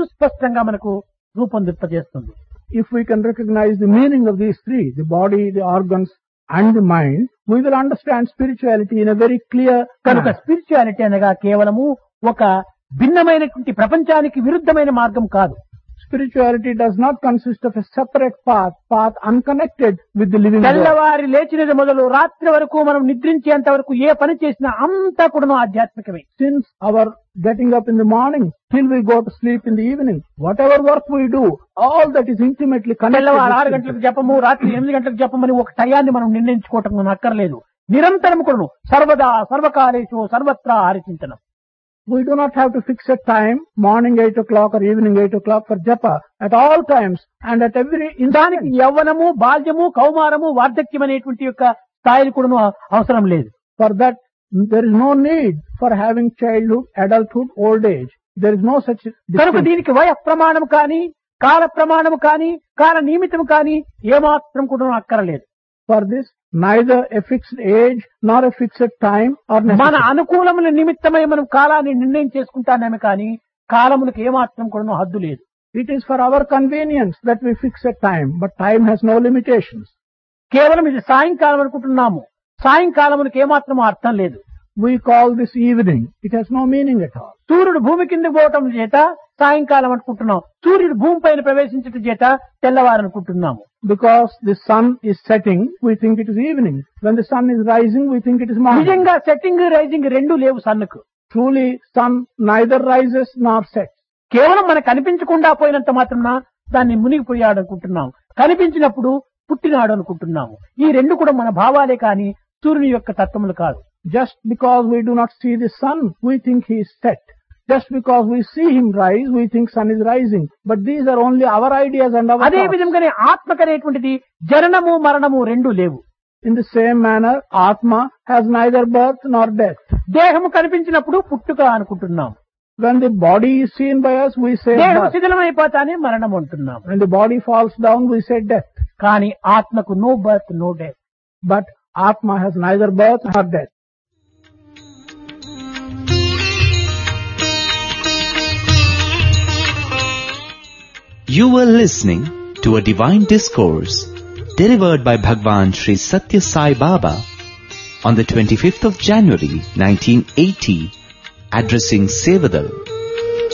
సుస్పష్టంగా మనకు రూపొందింపజేస్తుంది. If we can recognize the meaning of these three, the body, the organs and the mind, we will understand spirituality in a very clear కనుక manner. Spirituality అనగా కేవలము ఒక భిన్నమైనటువంటి ప్రపంచానికి విరుద్ధమైన మార్గం కాదు. Spirituality does not consist of a separate path unconnected with the living world. తెల్లవారి లేచినది మొదలు రాత్రి వరకు మనం నిద్రించేంత వరకు ఏ పని చేసినా అంతా కూడా ఆధ్యాత్మికమే. Since our getting up in the morning till we go to sleep in the evening, whatever work we do, all that is intimately connected. తెల్లవారు 6 with గంటలకు జపము, రాత్రి 8 గంటలకు జపమని ఒక టయాన్ని మనం నిర్ణయించుకోవటం మనం అక్కర్లేదు. నిరంతరం కూడా సర్వదా సర్వకాలేషు సర్వత్రా హరిచింతనం. We do not have to fix a time, morning 8 o'clock or evening 8 o'clock for japa. At all times and at every దానికి instant. యవ్వనము, బాల్యము, కౌమారము, వార్ధక్యం అనేటువంటి యొక్క స్థాయిలు కూడా అవసరం లేదు. For that, there is no need for having childhood, adulthood, old age. There is no such కనుక distinction. దీనికి వయ ప్రమాణం కానీ, కాల ప్రమాణం కానీ, కాల నియమితం కానీ ఏమాత్రం కూడా అక్కరలేదు. For this, neither a fixed age nor a fixed time or మన necessity. అనుకూలముల నిమిత్తమై మనం కాలాన్ని నిర్ణయం చేసుకుంటానేమే కానీ కాలములకు ఏమాత్రం కూడా హద్దు లేదు. It is for our convenience that we fix a time, but time has no limitations. కేవలం ఇది సాయంకాలం అనుకుంటున్నాము. సాయంకాలములకు ఏమాత్రం అర్థం లేదు. We call this evening. It has no meaning at all. సూర్యుడు భూమి కిందకు పోవటం చేత సాయంకాలం అనుకుంటున్నాం. సూర్యుడు భూమి పైన ప్రవేశించటం చేత తెల్లవారు అనుకుంటున్నాము. Because the sun is setting, we think it is evening. When the sun is rising, we think it is morning. నిజంగా సెట్టింగ్ రైజింగ్ రెండు లేవు సన్నుకు. Truly, sun neither rises nor sets. కేవలం మనకు కనిపించకుండా పోయినంత మాత్రం దాన్ని మునిగిపోయాడు అనుకుంటున్నాం. కనిపించినప్పుడు పుట్టినాడు అనుకుంటున్నాము. ఈ రెండు కూడా మన భావాలే కానీ సూర్యుని యొక్క తత్వములు కాదు. Just because we do not see the sun, we think he is set. Just because we see him rise, we think sun is rising. But these are only our ideas and our అదే thoughts. విధంగానే ఆత్మకనేటువంటిది జననము మరణము రెండు లేవు. In the same manner, Atma has neither birth nor death. దేహము కనిపించినప్పుడు పుట్టుక అనుకుంటున్నాం. When the body is seen by us, we say దేహం birth. శిథిలమైపోతానే మరణం అంటున్నాం. When the body falls down, we say death. కానీ ఆత్మకు no birth no death. But Atma has neither birth nor death. You were listening to a divine discourse delivered by Bhagwan Sri Satya Sai Baba on the 25th of January 1980, addressing Sevadal,